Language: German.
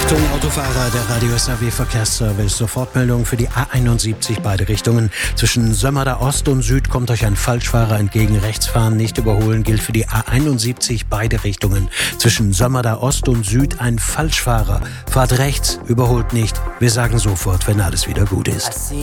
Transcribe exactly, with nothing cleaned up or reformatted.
Achtung, Autofahrer, der Radio S A W Verkehrsservice. Sofortmeldung für die A einundsiebzig, beide Richtungen. Zwischen Sömmerda Ost und Süd kommt euch ein Falschfahrer entgegen. Rechts fahren, nicht überholen, gilt für die A einundsiebzig, beide Richtungen. Zwischen Sömmerda Ost und Süd ein Falschfahrer. Fahrt rechts, überholt nicht. Wir sagen sofort, wenn alles wieder gut ist.